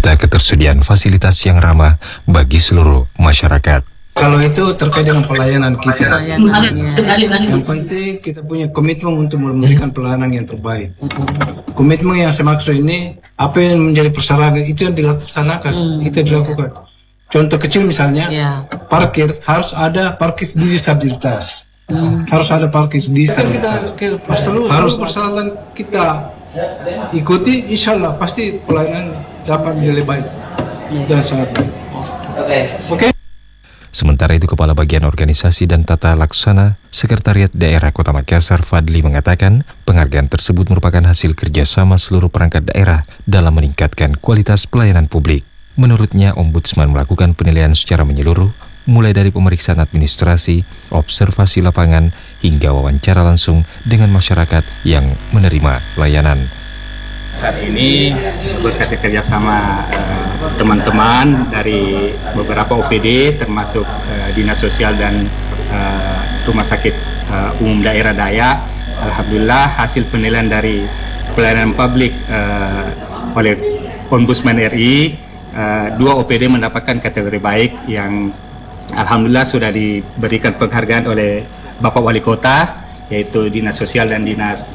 serta ketersediaan fasilitas yang ramah bagi seluruh masyarakat. Kalau itu terkait dengan pelayanan kita, yang penting kita punya komitmen untuk memberikan pelayanan yang terbaik. Komitmen yang saya maksud ini, apa yang menjadi persyaratan itu yang dilaksanakan, itu dilakukan. Contoh kecil misalnya, parkir harus ada parkir disabilitas, harus ada parkir disabilitas. Harus persyaratan kita ikuti, insya Allah pasti pelayanan dapat menjadi baik dan sangat baik. Oke. Sementara itu, Kepala Bagian Organisasi dan Tata Laksana Sekretariat Daerah Kota Makassar, Fadli, mengatakan penghargaan tersebut merupakan hasil kerjasama seluruh perangkat daerah dalam meningkatkan kualitas pelayanan publik. Menurutnya, Ombudsman melakukan penilaian secara menyeluruh, mulai dari pemeriksaan administrasi, observasi lapangan, hingga wawancara langsung dengan masyarakat yang menerima layanan. Saat ini berkat kerjasama teman-teman dari beberapa OPD termasuk Dinas Sosial dan Rumah Sakit Umum Daerah Dayak, alhamdulillah hasil penilaian dari pelayanan publik oleh Ombudsman RI, 2 OPD mendapatkan kategori baik yang alhamdulillah sudah diberikan penghargaan oleh Bapak Wali Kota, yaitu Dinas Sosial dan Dinas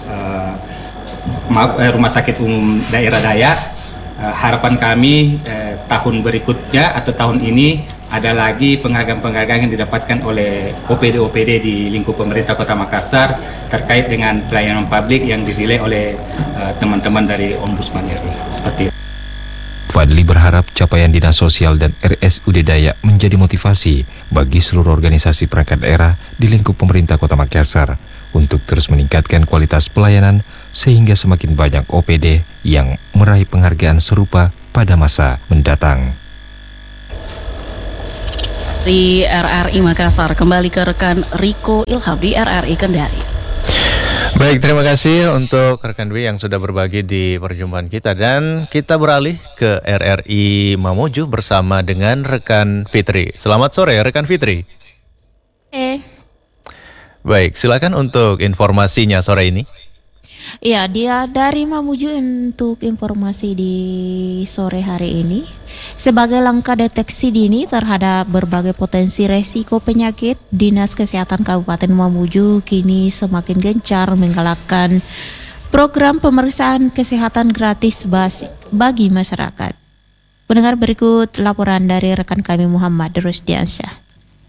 Rumah Sakit Umum Daerah Dayak. Harapan kami tahun berikutnya atau tahun ini ada lagi penghargaan-penghargaan yang didapatkan oleh OPD-OPD di lingkup pemerintah Kota Makassar terkait dengan pelayanan publik yang dinilai oleh teman-teman dari Ombudsman RI. Seperti itu. Fadli berharap capaian Dinas Sosial dan RSUD Dayak menjadi motivasi bagi seluruh organisasi perangkat daerah di lingkup pemerintah Kota Makassar untuk terus meningkatkan kualitas pelayanan sehingga semakin banyak OPD yang meraih penghargaan serupa pada masa mendatang. Di RRI Makassar, kembali ke rekan Riko Ilham di RRI Kendari. Baik, terima kasih untuk rekan Dwi yang sudah berbagi di perjumpaan kita, dan kita beralih ke RRI Mamuju bersama dengan rekan Fitri. Selamat sore rekan Fitri. Baik, silakan untuk informasinya sore ini. Iya, dia dari Mamuju untuk informasi di sore hari ini. Sebagai langkah deteksi dini terhadap berbagai potensi resiko penyakit, Dinas Kesehatan Kabupaten Mamuju kini semakin gencar menggalakkan program pemeriksaan kesehatan gratis bagi masyarakat. Pendengar, berikut laporan dari rekan kami Muhammad Rusdiansyah.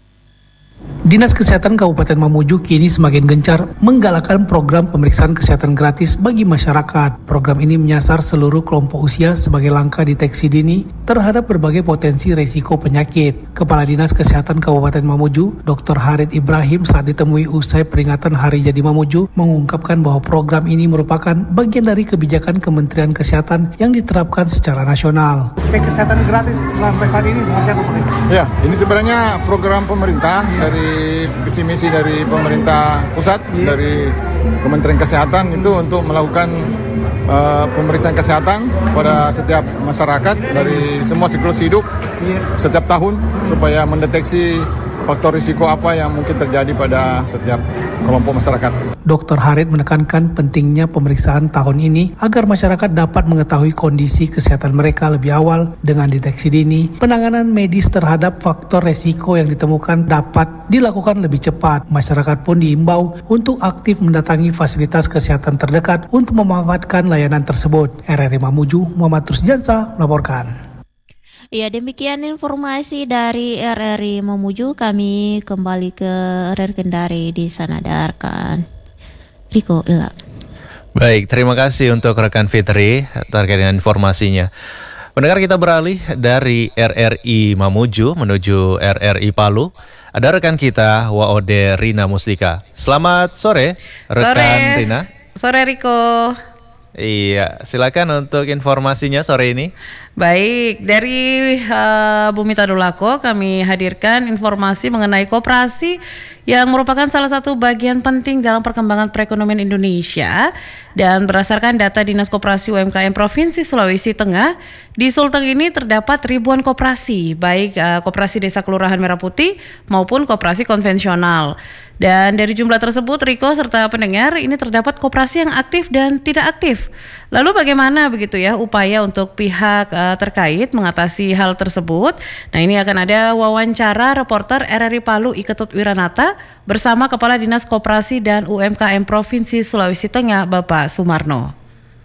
Dinas Kesehatan Kabupaten Mamuju kini semakin gencar menggalakkan program pemeriksaan kesehatan gratis bagi masyarakat. Program ini menyasar seluruh kelompok usia sebagai langkah deteksi dini terhadap berbagai potensi risiko penyakit. Kepala Dinas Kesehatan Kabupaten Mamuju, Dr. Harid Ibrahim, saat ditemui usai peringatan Hari Jadi Mamuju, mengungkapkan bahwa program ini merupakan bagian dari kebijakan Kementerian Kesehatan yang diterapkan secara nasional. Kesehatan gratis sampai saat ini seperti apa, Pak? Ya, ini sebenarnya program pemerintah dari visi misi dari pemerintah pusat, dari Kementerian Kesehatan itu untuk melakukan pemeriksaan kesehatan pada setiap masyarakat dari semua siklus hidup setiap tahun supaya mendeteksi faktor risiko apa yang mungkin terjadi pada setiap kelompok masyarakat. Dr. Harid menekankan pentingnya pemeriksaan tahun ini agar masyarakat dapat mengetahui kondisi kesehatan mereka lebih awal dengan deteksi dini. Penanganan medis terhadap faktor resiko yang ditemukan dapat dilakukan lebih cepat. Masyarakat pun diimbau untuk aktif mendatangi fasilitas kesehatan terdekat untuk memanfaatkan layanan tersebut. RRI Mamuju, Muhammad Rusdiansyah melaporkan. Ya, demikian informasi dari RRI Mamuju. Kami kembali ke RRI Kendari, di sana ada rekan Riko Ilham. Baik, terima kasih untuk rekan Fitri terkait dengan informasinya. Pendengar, kita beralih dari RRI Mamuju menuju RRI Palu. Ada rekan kita Waode Rina Mustika. Selamat sore rekan Rina. Sore Riko. Iya, silakan untuk informasinya sore ini. Baik, dari Bumi Tadulako kami hadirkan informasi mengenai koperasi yang merupakan salah satu bagian penting dalam perkembangan perekonomian Indonesia. Dan berdasarkan data Dinas Koperasi UMKM Provinsi Sulawesi Tengah, di Sulteng ini terdapat ribuan koperasi, baik koperasi Desa Kelurahan Merah Putih maupun koperasi konvensional. Dan dari jumlah tersebut, Riko serta pendengar, ini terdapat koperasi yang aktif dan tidak aktif. Lalu bagaimana begitu ya upaya untuk pihak terkait mengatasi hal tersebut? Nah, ini akan ada wawancara reporter RRI Palu Iketut Wiranata bersama Kepala Dinas Koperasi dan UMKM Provinsi Sulawesi Tengah, Bapak Sumarno.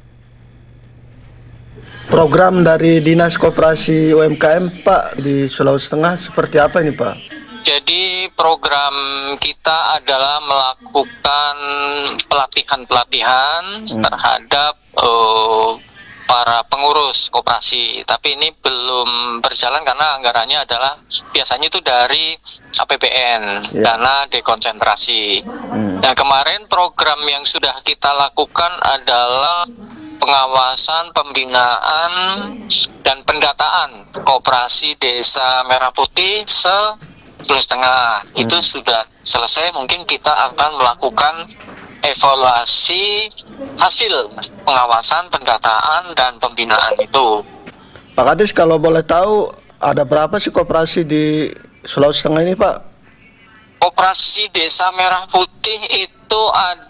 Program dari Dinas Koperasi UMKM Pak di Sulawesi Tengah seperti apa ini Pak? Jadi program kita adalah melakukan pelatihan-pelatihan terhadap para pengurus koperasi. Tapi ini belum berjalan karena anggarannya adalah biasanya itu dari APBN, dana dekonsentrasi. Dan kemarin program yang sudah kita lakukan adalah pengawasan, pembinaan, dan pendataan koperasi Desa Merah Putih Sulawesi Tengah. Itu sudah selesai. Mungkin kita akan melakukan evaluasi hasil pengawasan, pendataan, dan pembinaan itu. Pak Kadis, kalau boleh tahu ada berapa sih koperasi di Sulawesi Tengah ini Pak? Koperasi Desa Merah Putih itu ada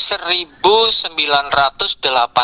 1.981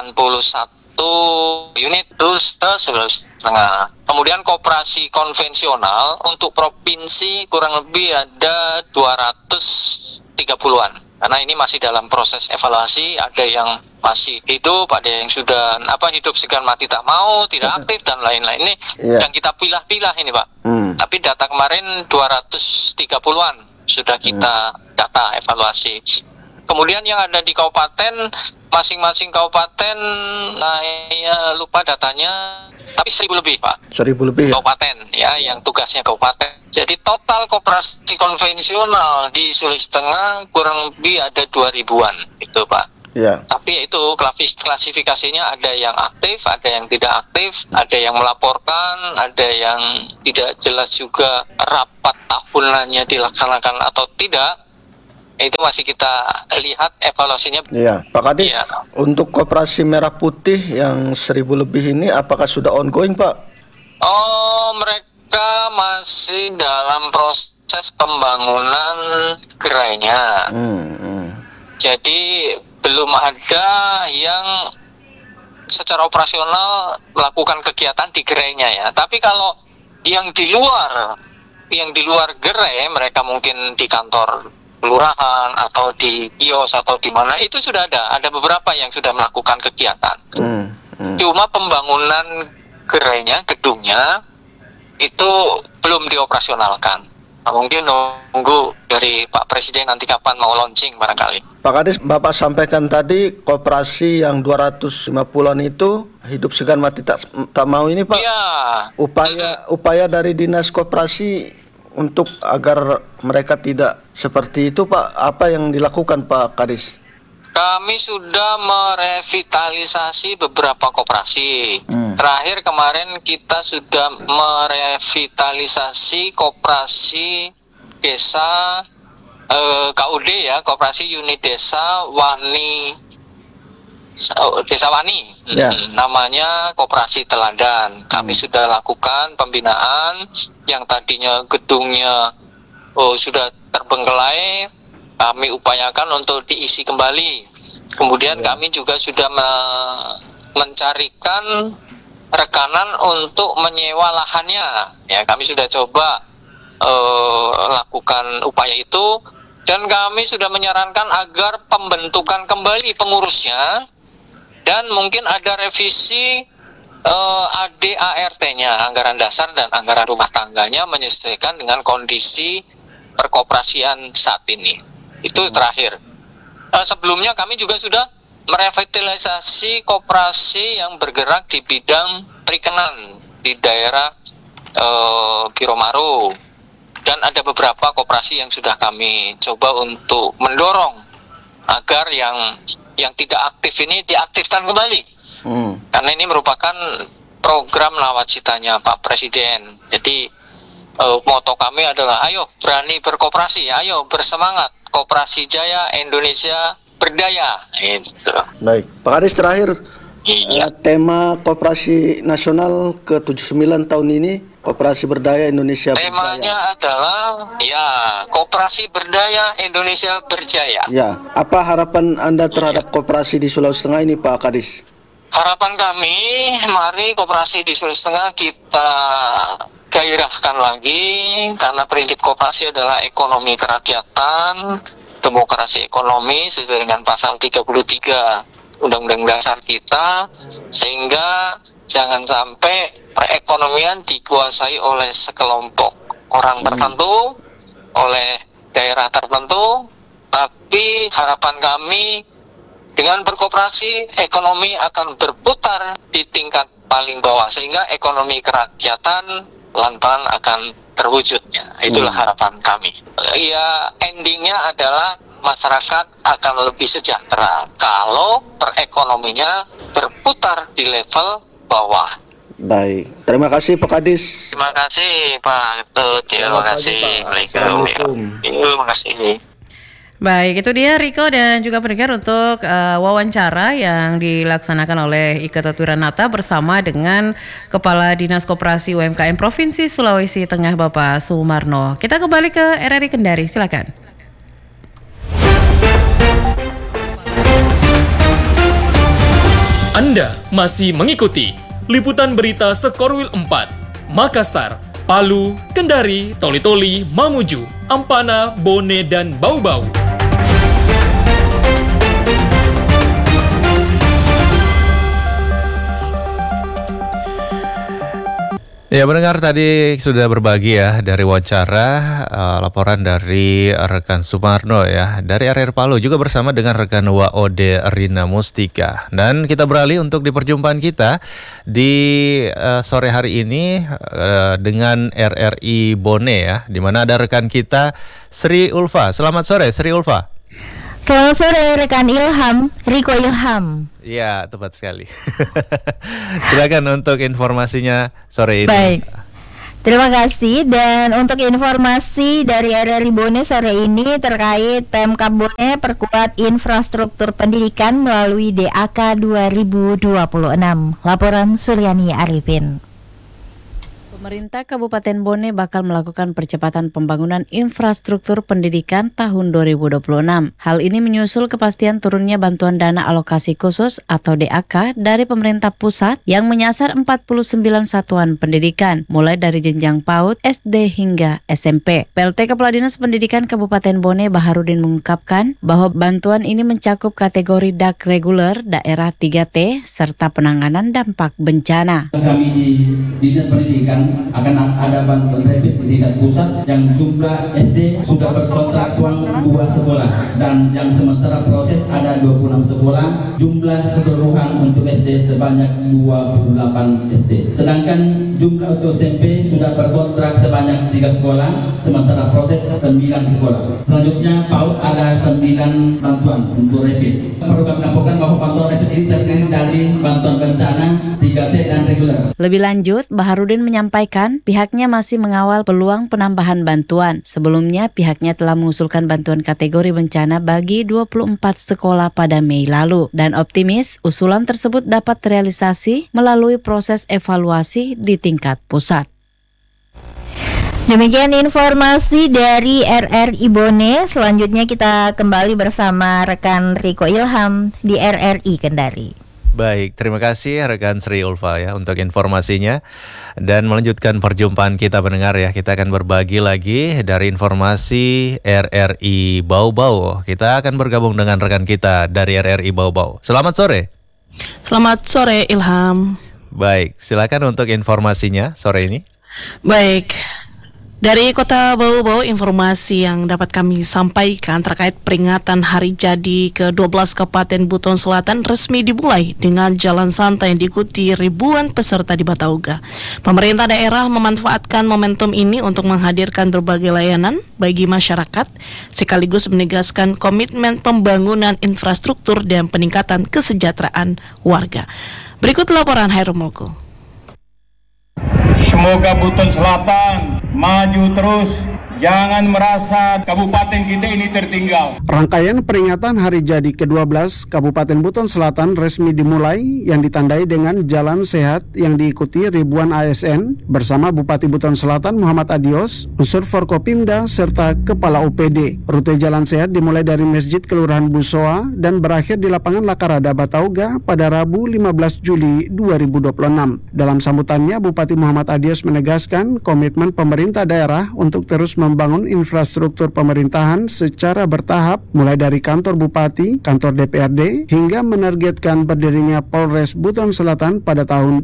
unit Sulawesi Tengah. Kemudian koperasi konvensional untuk provinsi kurang lebih ada 230-an. Karena ini masih dalam proses evaluasi, ada yang masih hidup, ada yang sudah hidup segan mati tak mau, tidak aktif dan lain-lain. Ini yang kita pilah-pilah ini Pak. Tapi data kemarin 230-an sudah kita data evaluasi. Kemudian yang ada di kabupaten, masing-masing kabupaten, saya lupa datanya, tapi 1.000 lebih Pak. 1.000 lebih ya? Kabupaten ya, yang tugasnya kabupaten. Jadi total koperasi konvensional di Sulawesi Tengah kurang lebih ada 2.000-an itu Pak. Ya. Tapi itu klasifikasinya ada yang aktif, ada yang tidak aktif, ada yang melaporkan, ada yang tidak jelas juga rapat tahunannya dilaksanakan atau tidak. Itu masih kita lihat evaluasinya. Iya, Pak Kadis, untuk koperasi Merah Putih yang 1.000 lebih ini apakah sudah ongoing Pak? Oh, mereka masih dalam proses pembangunan gerainya. Jadi belum ada yang secara operasional melakukan kegiatan di gerainya ya. Tapi kalau yang di luar gerai, mereka mungkin di kantor kelurahan atau di kios atau di mana, itu sudah ada beberapa yang sudah melakukan kegiatan. Cuma pembangunan gerainya, gedungnya itu belum dioperasionalkan. Nah, mungkin nunggu dari Pak Presiden nanti kapan mau launching barangkali. Pak Kadis, Bapak sampaikan tadi koperasi yang 250-an itu hidup segan mati tak mau ini Pak. Iya. Upaya dari Dinas Koperasi untuk agar mereka tidak seperti itu Pak, apa yang dilakukan Pak Kadis? Kami sudah merevitalisasi beberapa koperasi. Terakhir kemarin kita sudah merevitalisasi koperasi desa KUD ya, koperasi unit desa Desa Wani, namanya Koperasi Teladan. Kami sudah lakukan pembinaan yang tadinya gedungnya sudah terbengkelai, kami upayakan untuk diisi kembali. Kemudian kami juga sudah mencarikan rekanan untuk menyewa lahannya. Ya, kami sudah coba lakukan upaya itu, dan kami sudah menyarankan agar pembentukan kembali pengurusnya. Dan mungkin ada revisi AD/ART-nya, anggaran dasar dan anggaran rumah tangganya, menyesuaikan dengan kondisi perkoperasian saat ini. Itu terakhir. Sebelumnya kami juga sudah merevitalisasi koperasi yang bergerak di bidang perikenan di daerah Kiromaru. Dan ada beberapa koperasi yang sudah kami coba untuk mendorong agar yang tidak aktif ini diaktifkan kembali. Karena ini merupakan program nawacitanya Pak Presiden. Jadi moto kami adalah ayo berani berkoperasi, ayo bersemangat, koperasi jaya, Indonesia berdaya. Gitu. Baik, Pak Kadis, terakhir tema Koperasi Nasional ke-79 tahun ini Koperasi Berdaya Indonesia Berjaya. Temanya adalah Koperasi Berdaya Indonesia Berjaya. Ya, apa harapan Anda terhadap koperasi di Sulawesi Tengah ini, Pak Kadis? Harapan kami, mari koperasi di Sulawesi Tengah kita gairahkan lagi, karena prinsip koperasi adalah ekonomi kerakyatan, demokrasi ekonomi sesuai dengan pasal 33 Undang-Undang Dasar kita, sehingga jangan sampai perekonomian dikuasai oleh sekelompok orang tertentu, oleh daerah tertentu, tapi harapan kami dengan berkoperasi ekonomi akan berputar di tingkat paling bawah, sehingga ekonomi kerakyatan pelan-pelan akan terwujudnya. Itulah harapan kami. Ya, endingnya adalah masyarakat akan lebih sejahtera kalau perekonominya berputar di level bawah. Baik, terima kasih Pak Kadis. Terima kasih Pak Ketut. Terima kasih. Terima kasih. Baik, itu dia Riko dan juga pendengar untuk wawancara yang dilaksanakan oleh Ika Turanata bersama dengan Kepala Dinas Koperasi UMKM Provinsi Sulawesi Tengah Bapak Sumarno. Kita kembali ke RRI Kendari, silakan. Anda masih mengikuti liputan berita Sekorwil 4, Makassar, Palu, Kendari, Toli-Toli, Mamuju, Ampana, Bone, dan Bau-Bau. Ya, pendengar tadi sudah berbagi ya dari wawancara laporan dari rekan Sumarno ya dari RRI Palu juga bersama dengan rekan WOD Rina Mustika. Dan kita beralih untuk di perjumpaan kita di sore hari ini dengan RRI Bone ya, di mana ada rekan kita Sri Ulfa. Selamat sore Sri Ulfa. Selamat sore rekan Ilham, Riko Ilham. Iya, tepat sekali. Silakan untuk informasinya sore ini. Baik, terima kasih. Dan untuk informasi dari RRI Bone sore ini terkait PMK Bone perkuat infrastruktur pendidikan melalui DAK 2026. Laporan Suryani Arifin. Pemerintah Kabupaten Bone bakal melakukan percepatan pembangunan infrastruktur pendidikan tahun 2026. Hal ini menyusul kepastian turunnya bantuan dana alokasi khusus atau DAK dari pemerintah pusat yang menyasar 49 satuan pendidikan, mulai dari jenjang PAUD, SD hingga SMP. PLT Kepala Dinas Pendidikan Kabupaten Bone Baharudin mengungkapkan bahwa bantuan ini mencakup kategori DAK reguler daerah 3T serta penanganan dampak bencana. Kami di Dinas Pendidikan akan ada bantuan rapid di tingkat pusat yang jumlah SD sudah berkontrak uang 2 sekolah dan yang sementara proses ada 26 sekolah, jumlah keseluruhan untuk SD sebanyak 28 SD. Sedangkan jumlah untuk SMP sudah berkontrak sebanyak 3 sekolah, sementara proses 9 sekolah. Selanjutnya PAUD ada 9 bantuan untuk rapid. Perlu kami laporkan bahwa bantuan rapid ini terdiri dari bantuan bencana, 3T dan reguler. Lebih lanjut, Baharudin menyampaikan pihaknya masih mengawal peluang penambahan bantuan. Sebelumnya, pihaknya telah mengusulkan bantuan kategori bencana bagi 24 sekolah pada Mei lalu dan optimis usulan tersebut dapat terrealisasi melalui proses evaluasi di tingkat pusat. Demikian informasi dari RRI Bone. Selanjutnya kita kembali bersama rekan Riko Ilham di RRI Kendari. Baik, terima kasih rekan Sri Ulfa ya untuk informasinya. Dan melanjutkan perjumpaan kita pendengar ya, kita akan berbagi lagi dari informasi RRI Bau-Bau. Kita akan bergabung dengan rekan kita dari RRI Bau-Bau. Selamat sore. Selamat sore Ilham. Baik, silakan untuk informasinya sore ini. Baik. Dari Kota Bau-Bau, informasi yang dapat kami sampaikan terkait peringatan Hari Jadi ke-12 Kabupaten Buton Selatan resmi dimulai dengan jalan santai yang diikuti ribuan peserta di Batauga. Pemerintah daerah memanfaatkan momentum ini untuk menghadirkan berbagai layanan bagi masyarakat, sekaligus menegaskan komitmen pembangunan infrastruktur dan peningkatan kesejahteraan warga. Berikut laporan Hairul Mulku. Semoga Buton Selatan maju terus, jangan merasa kabupaten kita ini tertinggal. Rangkaian peringatan hari jadi ke-12 Kabupaten Buton Selatan resmi dimulai yang ditandai dengan jalan sehat yang diikuti ribuan ASN bersama Bupati Buton Selatan Muhammad Adios, unsur Forkopimda serta Kepala UPD. Rute jalan sehat dimulai dari Masjid Kelurahan Busoa dan berakhir di lapangan Lakarada Batauga pada Rabu 15 Juli 2026. Dalam sambutannya, Bupati Muhammad Adios menegaskan komitmen pemerintah daerah untuk terus membangun infrastruktur pemerintahan secara bertahap mulai dari kantor Bupati, kantor DPRD, hingga menargetkan berdirinya Polres Buton Selatan pada tahun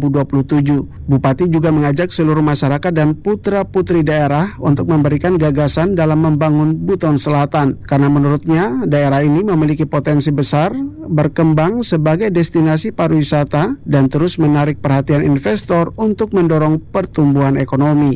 2027. Bupati juga mengajak seluruh masyarakat dan putra-putri daerah untuk memberikan gagasan dalam membangun Buton Selatan karena menurutnya daerah ini memiliki potensi besar berkembang sebagai destinasi pariwisata dan terus menarik perhatian investor untuk mendorong pertumbuhan ekonomi.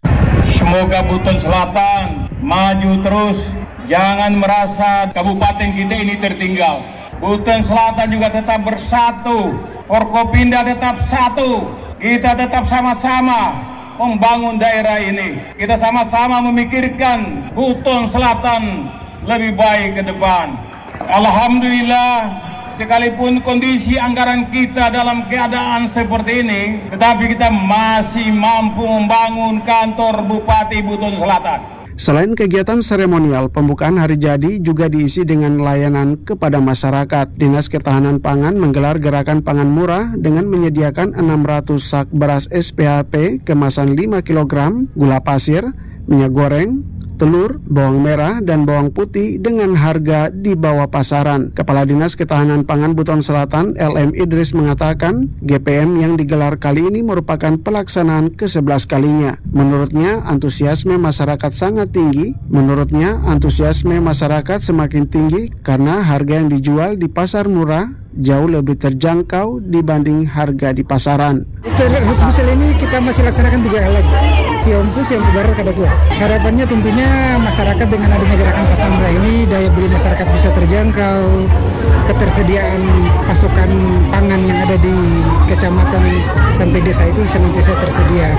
Semoga Buton Selatan maju terus, jangan merasa kabupaten kita ini tertinggal. Buton Selatan juga tetap bersatu, Forkopimda tetap satu, kita tetap sama-sama membangun daerah ini. Kita sama-sama memikirkan Buton Selatan lebih baik ke depan. Alhamdulillah, sekalipun kondisi anggaran kita dalam keadaan seperti ini, tetapi kita masih mampu membangun kantor Bupati Buton Selatan. Selain kegiatan seremonial, pembukaan hari jadi juga diisi dengan layanan kepada masyarakat. Dinas Ketahanan Pangan menggelar gerakan pangan murah dengan menyediakan 600 sak beras SPHP kemasan 5 kg, gula pasir, minyak goreng, telur, bawang merah, dan bawang putih dengan harga di bawah pasaran. Kepala Dinas Ketahanan Pangan Buton Selatan, LM Idris mengatakan, GPM yang digelar kali ini merupakan pelaksanaan ke-11 kalinya. Menurutnya, antusiasme masyarakat sangat tinggi. Menurutnya, antusiasme masyarakat semakin tinggi karena harga yang dijual di pasar murah jauh lebih terjangkau dibanding harga di pasaran. Busel ini kita masih laksanakan 3 kali lagi. Siompus yang baru kada tua. Harapannya tentunya masyarakat dengan adanya gerakan pasar murah ini daya beli masyarakat bisa terjangkau, ketersediaan pasokan pangan yang ada di kecamatan sampai desa itu senantiasa tersedia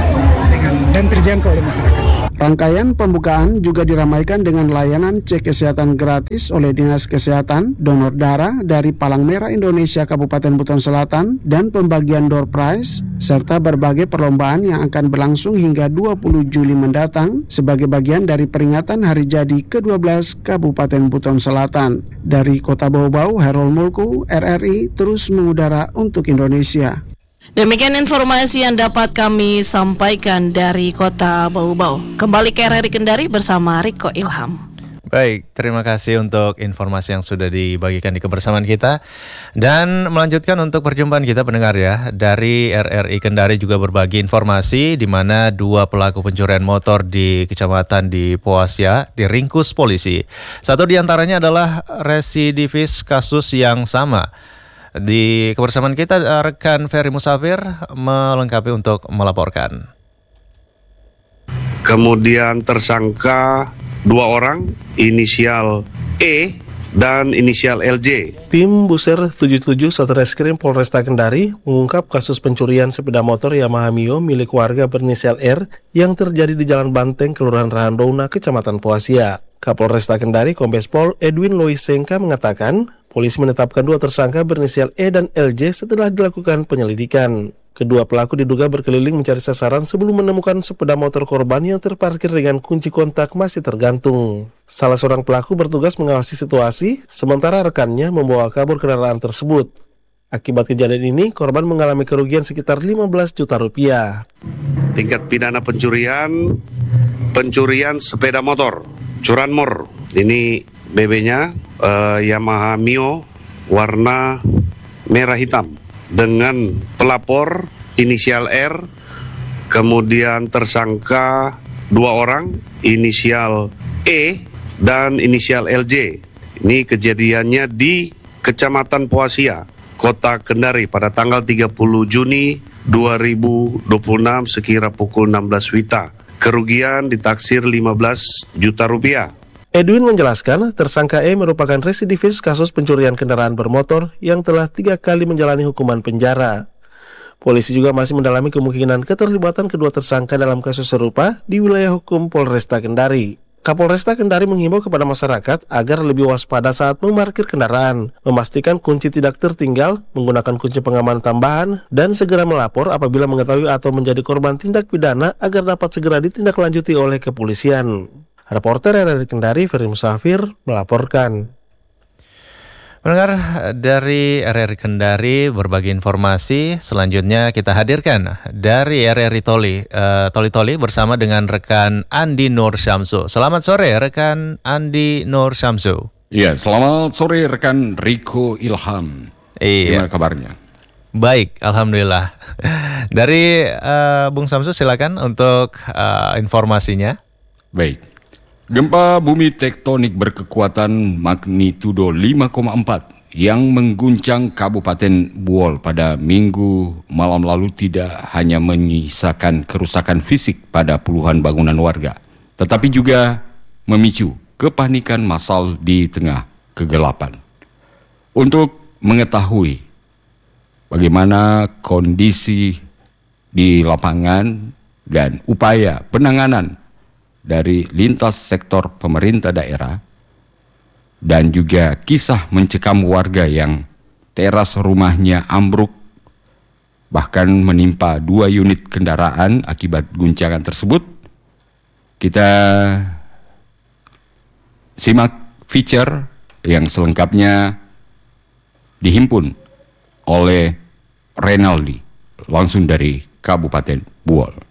dan terjangkau oleh masyarakat. Rangkaian pembukaan juga diramaikan dengan layanan cek kesehatan gratis oleh Dinas Kesehatan, donor darah dari Palang Merah Indonesia Kabupaten Buton Selatan, dan pembagian door prize, serta berbagai perlombaan yang akan berlangsung hingga 20 Juli mendatang sebagai bagian dari peringatan hari jadi ke-12 Kabupaten Buton Selatan. Dari Kota Bau-Bau, Herol Mulku, RRI terus mengudara untuk Indonesia. Demikian informasi yang dapat kami sampaikan dari Kota Bau-Bau. Kembali ke RRI Kendari bersama Riko Ilham. Baik, terima kasih untuk informasi yang sudah dibagikan di kebersamaan kita. Dan melanjutkan untuk perjumpaan kita pendengar ya. Dari RRI Kendari juga berbagi informasi di mana 2 pelaku pencurian motor di kecamatan di Poasya diringkus polisi. Satu di antaranya adalah residivis kasus yang sama. Di kebersamaan kita rekan Ferry Musafir melengkapi untuk melaporkan. Kemudian tersangka 2 orang, inisial E dan inisial LJ. Tim Buser 77 Satreskrim Polresta Kendari mengungkap kasus pencurian sepeda motor Yamaha Mio milik warga berinisial R yang terjadi di Jalan Banteng, Kelurahan Rahandouna, Kecamatan Poasya. Kapolresta Kendari Kombes Pol Edwin Lois Sengka mengatakan, polisi menetapkan 2 tersangka berinisial E dan LJ setelah dilakukan penyelidikan. Kedua pelaku diduga berkeliling mencari sasaran sebelum menemukan sepeda motor korban yang terparkir dengan kunci kontak masih tergantung. Salah seorang pelaku bertugas mengawasi situasi, sementara rekannya membawa kabur kendaraan tersebut. Akibat kejadian ini, korban mengalami kerugian sekitar 15 juta rupiah. Tingkat pidana pencurian sepeda motor, curanmor. Ini BB-nya Yamaha Mio warna merah hitam dengan pelapor inisial R, kemudian tersangka 2 orang, inisial E dan inisial LJ. Ini kejadiannya di Kecamatan Poasya, Kota Kendari pada tanggal 30 Juni 2026 sekira pukul 16 WITA. Kerugian ditaksir 15 juta rupiah. Edwin menjelaskan, tersangka E merupakan residivis kasus pencurian kendaraan bermotor yang telah 3 kali menjalani hukuman penjara. Polisi juga masih mendalami kemungkinan keterlibatan kedua tersangka dalam kasus serupa di wilayah hukum Polresta Kendari. Kapolresta Kendari menghimbau kepada masyarakat agar lebih waspada saat memarkir kendaraan, memastikan kunci tidak tertinggal, menggunakan kunci pengaman tambahan, dan segera melapor apabila mengetahui atau menjadi korban tindak pidana agar dapat segera ditindaklanjuti oleh kepolisian. Reporter RRI Kendari, Ferry Musafir, melaporkan. Pendengar dari RRI Kendari berbagi informasi. Selanjutnya kita hadirkan dari RRI Toli bersama dengan rekan Andi Nur Syamsu. Selamat sore rekan Andi Nur Syamsu. Iya, selamat sore rekan Riko Ilham. Gimana kabarnya? Baik, alhamdulillah. Dari Bung Syamsu silakan untuk informasinya. Baik. Gempa bumi tektonik berkekuatan magnitudo 5,4 yang mengguncang Kabupaten Buol pada Minggu malam lalu tidak hanya menyisakan kerusakan fisik pada puluhan bangunan warga, tetapi juga memicu kepanikan massal di tengah kegelapan. Untuk mengetahui bagaimana kondisi di lapangan dan upaya penanganan dari lintas sektor pemerintah daerah dan juga kisah mencekam warga yang teras rumahnya ambruk bahkan menimpa 2 unit kendaraan akibat guncangan tersebut, kita simak feature yang selengkapnya dihimpun oleh Renaldi langsung dari Kabupaten Buol.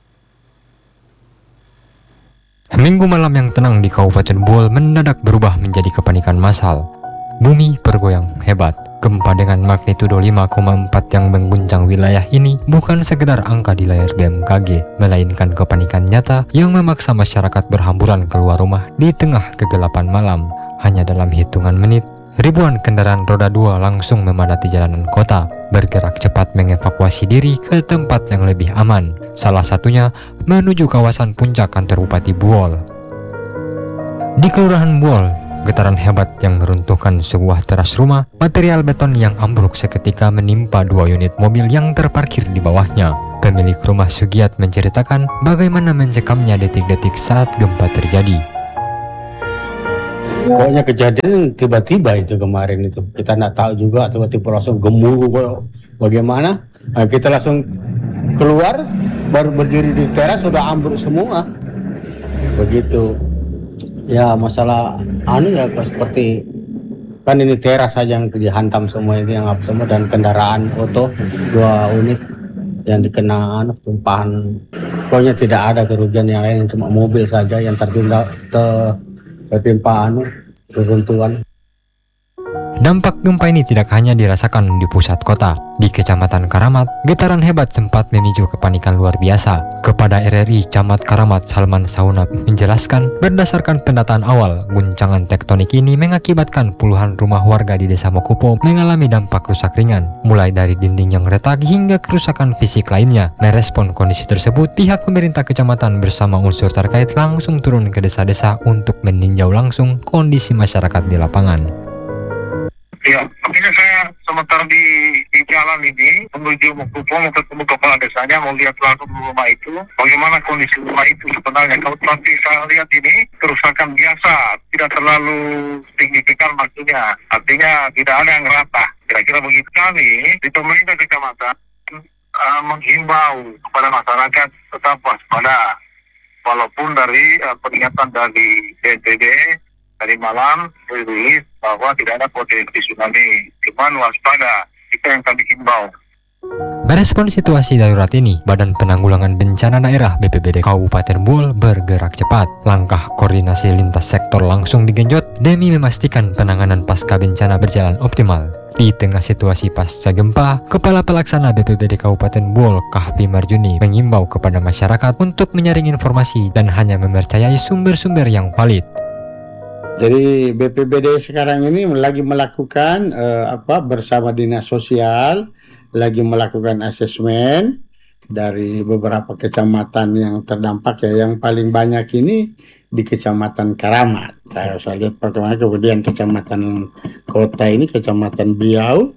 Minggu malam yang tenang di Kabupaten Buol mendadak berubah menjadi kepanikan massal. Bumi bergoyang hebat. Gempa dengan magnitudo 5,4 yang mengguncang wilayah ini bukan sekedar angka di layar BMKG, melainkan kepanikan nyata yang memaksa masyarakat berhamburan keluar rumah di tengah kegelapan malam. Hanya dalam hitungan menit, ribuan kendaraan roda 2 langsung memadati jalanan kota, bergerak cepat mengevakuasi diri ke tempat yang lebih aman. Salah satunya menuju kawasan puncak kantor Bupati Buol. Di Kelurahan Buol, getaran hebat yang meruntuhkan sebuah teras rumah, material beton yang ambruk seketika menimpa 2 unit mobil yang terparkir di bawahnya. Pemilik rumah Sugiat menceritakan bagaimana mencekamnya detik-detik saat gempa terjadi. Pokoknya kejadian tiba-tiba itu kemarin itu. Kita nggak tahu juga, tiba-tiba langsung gemuruh bagaimana. Nah, kita langsung keluar, baru berdiri di teras sudah ambruk semua. Begitu. Ya masalah ya seperti kan ini teras saja yang dihantam semua ini yang apa semua, dan kendaraan oto 2 unit yang dikena tumpahan. Pokoknya tidak ada kerugian yang lain, cuma mobil saja yang tertimpa reruntuhan. Dampak gempa ini tidak hanya dirasakan di pusat kota. Di Kecamatan Karamat, getaran hebat sempat memicu kepanikan luar biasa. Kepada RRI Camat Karamat, Salman Saunab menjelaskan, berdasarkan pendataan awal, guncangan tektonik ini mengakibatkan puluhan rumah warga di Desa Mokupo mengalami dampak rusak ringan, mulai dari dinding yang retak hingga kerusakan fisik lainnya. Merespon kondisi tersebut, pihak pemerintah kecamatan bersama unsur terkait langsung turun ke desa-desa untuk meninjau langsung kondisi masyarakat di lapangan. Ya, artinya saya sementara di jalan ini menuju Mokupo, mau ketemu kepala desanya, mau lihat langsung rumah itu, bagaimana kondisi rumah itu sebenarnya. Kalau nanti saya lihat ini kerusakan biasa, tidak terlalu signifikan maksudnya, artinya tidak ada yang rata. Kira-kira begitu. Kami di pemerintah kecamatan menghimbau kepada masyarakat tetap waspada, walaupun dari peringatan dari BNPB dari malam rilis bahwa tidak ada potensi tsunami, cuman waspada, itu yang kami himbau. Merespon situasi darurat ini, Badan Penanggulangan Bencana Daerah BPBD Kabupaten Buol bergerak cepat. Langkah koordinasi lintas sektor langsung digenjot demi memastikan penanganan pasca bencana berjalan optimal. Di tengah situasi pasca gempa, Kepala Pelaksana BPBD Kabupaten Buol, Kahfi Marjuni, mengimbau kepada masyarakat untuk menyaring informasi dan hanya mempercayai sumber-sumber yang valid. Jadi BPBD sekarang ini lagi melakukan bersama Dinas Sosial lagi melakukan asesmen dari beberapa kecamatan yang terdampak ya. Yang paling banyak ini di Kecamatan Karamat. Saya lihat pertama, kemudian Kecamatan Kota ini Kecamatan Biau,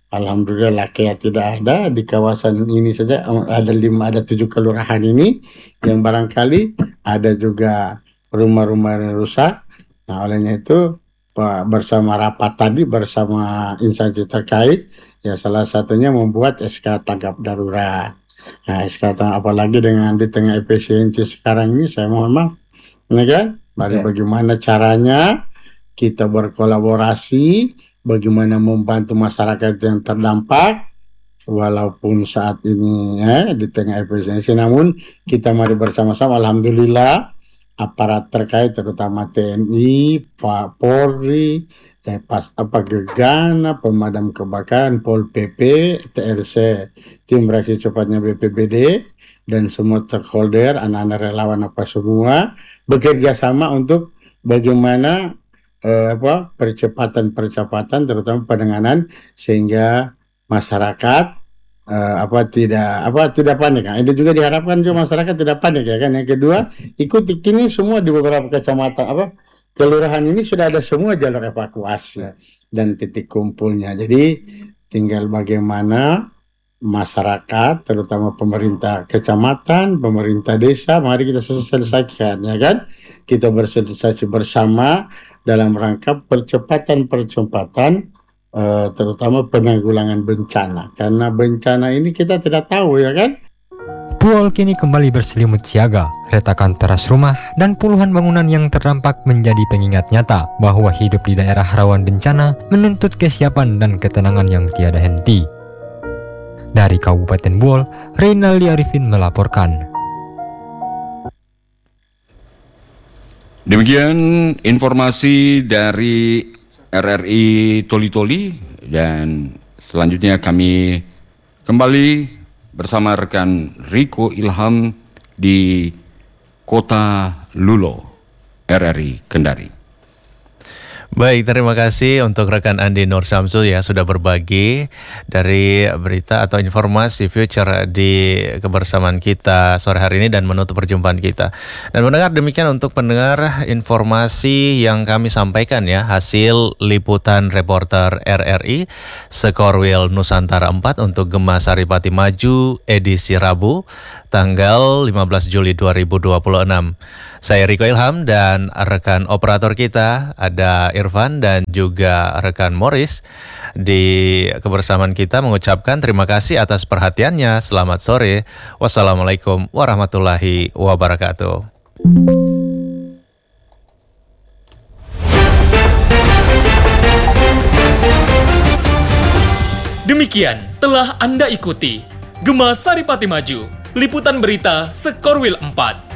Alhamdulillah lakiat tidak ada di kawasan ini saja ada 7 kelurahan ini yang barangkali ada juga rumah-rumah yang rusak. Nah, olehnya itu bersama rapat tadi bersama instansi terkait ya salah satunya membuat SK tanggap darurat. Nah, SK apalagi dengan di tengah efisiensi sekarang ini saya mohon maaf, ya kan? Bagaimana caranya kita berkolaborasi, bagaimana membantu masyarakat yang terdampak, walaupun saat ini di tengah efisiensi, namun kita mari bersama-sama. Alhamdulillah aparat terkait terutama TNI, Pak Polri, Gegana, pemadam kebakaran, Pol PP, TRC, tim reaksi cepatnya BPBD, dan semua stakeholder, anak-anak relawan semua bekerja sama untuk bagaimana percepatan terutama penanganan sehingga masyarakat tidak panik. Nah, itu juga diharapkan juga masyarakat tidak panik ya kan. Yang kedua, ikuti kini semua di beberapa kecamatan kelurahan ini sudah ada semua jalur evakuasi dan titik kumpulnya. Jadi tinggal bagaimana masyarakat terutama pemerintah kecamatan, pemerintah desa, mari kita selesaikan ya kan. Kita bersosialisasi bersama dalam rangka percepatan terutama penanggulangan bencana, karena bencana ini kita tidak tahu ya kan. Buol kini kembali berselimut siaga, retakan teras rumah dan puluhan bangunan yang terdampak menjadi pengingat nyata bahwa hidup di daerah rawan bencana menuntut kesiapan dan ketenangan yang tiada henti. Dari Kabupaten Buol, Reynaldi Arifin melaporkan. Demikian informasi dari RRI Toli-Toli, dan selanjutnya kami kembali bersama rekan Riko Ilham di Kota Lulo, RRI Kendari. Baik, terima kasih untuk rekan Andi Nur Samsul ya sudah berbagi dari berita atau informasi future di kebersamaan kita sore hari ini dan menutup perjumpaan kita. Dan mendengar demikian untuk pendengar informasi yang kami sampaikan ya, hasil liputan reporter RRI Sekorwil Nusantara 4 untuk Gema Saripati Maju edisi Rabu tanggal 15 Juli 2026. Saya Riko Ilham dan rekan operator kita ada Irfan dan juga rekan Morris di kebersamaan kita mengucapkan terima kasih atas perhatiannya. Selamat sore. Wassalamualaikum warahmatullahi wabarakatuh. Demikian telah Anda ikuti Gema Saripati Maju, liputan berita Sekorwil 4.